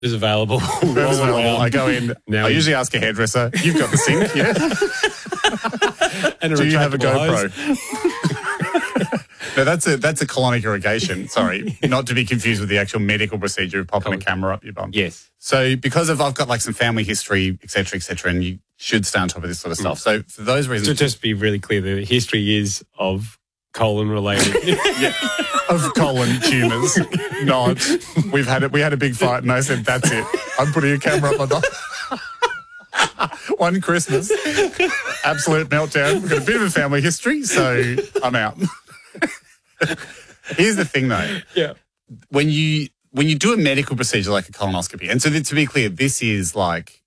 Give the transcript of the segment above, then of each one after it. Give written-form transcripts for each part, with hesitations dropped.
is available. Whoever's available. I go in. Now I usually ask a hairdresser, you've got the sink, yeah? And Do you have a retractable GoPro? hose. No, that's a colonic irrigation. Sorry, not to be confused with the actual medical procedure of popping a camera up your bum. Yes. So because I've got like some family history, et cetera, and you should stay on top of this sort of stuff. So for those reasons... To just be really clear, the history is of colon-related... of colon tumours. Not. We had a big fight and I said, that's it. I'm putting a camera up my bum. One Christmas. Absolute meltdown. We've got a bit of a family history, so I'm out. Here's the thing, though. Yeah. When you do a medical procedure like a colonoscopy, and so to be clear, this is like,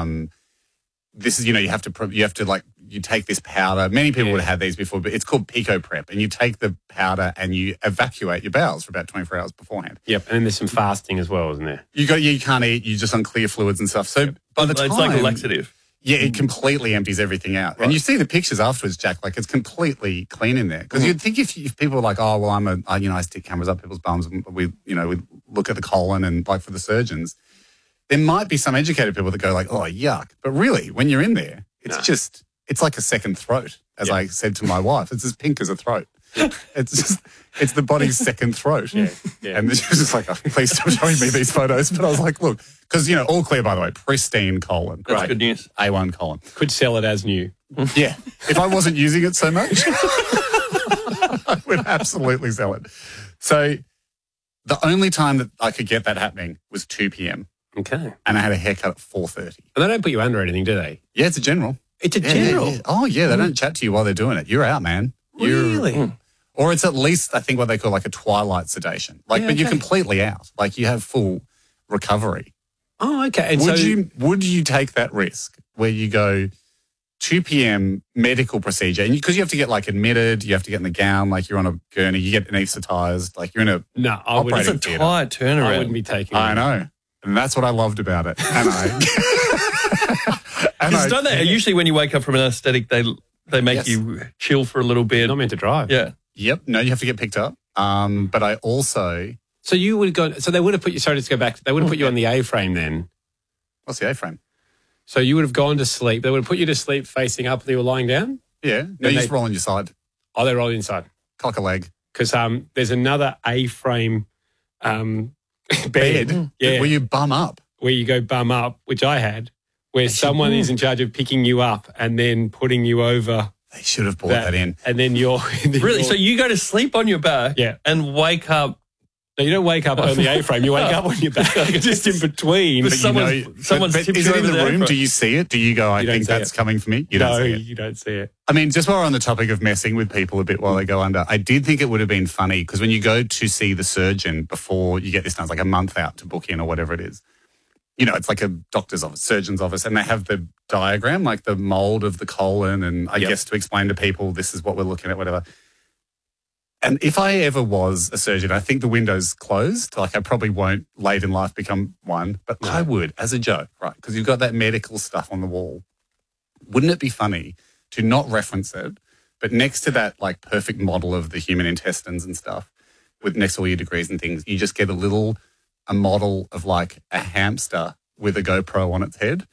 you have to like, you take this powder. Many people would have had these before, but it's called Pico Prep, and you take the powder and you evacuate your bowels for about 24 hours beforehand. Yep, and then there's some fasting as well, isn't there? You can't eat. You're just on clear fluids and stuff. So by the time, it's like a laxative. Yeah, it completely empties everything out. Right. And you see the pictures afterwards, Jack, like it's completely clean in there. Because you'd think if people are like, oh, well, I stick cameras up people's bums and we look at the colon and like for the surgeons, there might be some educated people that go like, oh, yuck. But really, when you're in there, it's like a second throat, as I said to my wife. It's as pink as a throat. It's the body's second throat. Yeah. And she was just like, oh, please stop showing me these photos. But I was like, look, because, all clear, by the way, pristine colon. That's good news. A1 colon. Could sell it as new. Yeah. If I wasn't using it so much, I would absolutely sell it. So the only time that I could get that happening was 2 p.m. Okay. And I had a haircut at 4:30. And they don't put you under anything, do they? Yeah, it's a general. It's a general? Yeah. Oh, yeah, they don't chat to you while they're doing it. You're out, man. Really? Or it's at least, I think, what they call like a twilight sedation. But you're completely out. Like you have full recovery. Oh, okay. And would you take that risk where you go 2 p.m. medical procedure, and because you have to get like admitted, you have to get in the gown, like you're on a gurney, you get anaesthetised, like you're in a operating theatre. It's a tight turnaround. I wouldn't be taking it. I know. And that's what I loved about it. Don't they? Usually when you wake up from an anaesthetic, they make you chill for a little bit. You're not meant to drive. Yeah. Yep. No, you have to get picked up. But I also... So you would have gone... So they would have put you... Sorry, let's go back. They would have put you on the A-frame then. What's the A-frame? So you would have gone to sleep. They would have put you to sleep facing up and you were lying down? Yeah. No, you just roll on your side. Oh, they roll inside? Cock a leg. Because there's another A-frame bed. Yeah. Where you bum up. Where you go bum up, which I had, where someone is in charge of picking you up and then putting you over. They should have brought that in. And then you're... Really? So you go to sleep on your back and wake up... No, you don't wake up on the A-frame. You wake up on your back, just in between. But someone's is it in the room? Do you see it? Do you go, I think that's coming for me? You don't see it. You don't see it. I mean, just while we're on the topic of messing with people a bit while they go under, I did think it would have been funny because when you go to see the surgeon before you get this done, it's like a month out to book in or whatever it is. It's like a doctor's office, surgeon's office, and they have the diagram, like the mold of the colon, and I guess to explain to people this is what we're looking at, whatever. And if I ever was a surgeon, I think the window's closed. Like I probably won't late in life become one, but I would as a joke, right? Because you've got that medical stuff on the wall. Wouldn't it be funny to not reference it, but next to that like perfect model of the human intestines and stuff, with next to all your degrees and things, you just get a model of like a hamster with a GoPro on its head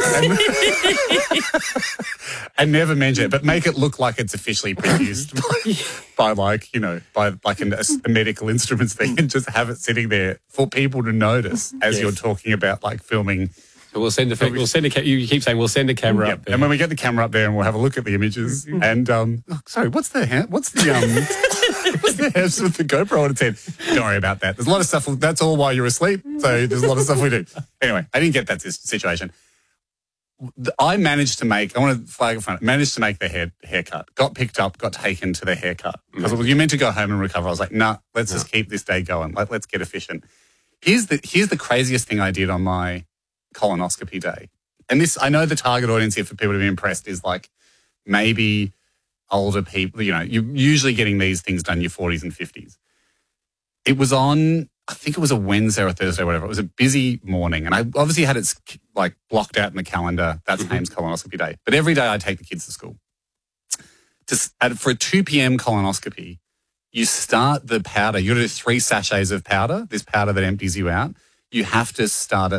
and never mention it, but make it look like it's officially produced by a medical instruments thing and just have it sitting there for people to notice as you're talking about like filming. So we'll send a you keep saying we'll send a camera up there. And when we get the camera up there and we'll have a look at the images and what's the hamster with the GoPro on its head? Don't worry about that. There's a lot of stuff. That's all while you're asleep. So there's a lot of stuff we do. Anyway, I didn't get that situation. I managed to make, I want to flag in front, managed to make the haircut, got picked up, got taken to the haircut. Because you're meant to go home and recover. I was like, let's just keep this day going. Let's get efficient. Here's the craziest thing I did on my colonoscopy day. And this, I know the target audience here for people to be impressed is like maybe older people, you're usually getting these things done in your 40s and 50s. It was on, I think it was a Wednesday or a Thursday or whatever. It was a busy morning. And I obviously had it like blocked out in the calendar. That's name's colonoscopy day. But every day I take the kids to school. For a 2 p.m. colonoscopy, you start the powder. You got to do 3 sachets of powder, this powder that empties you out. you have to start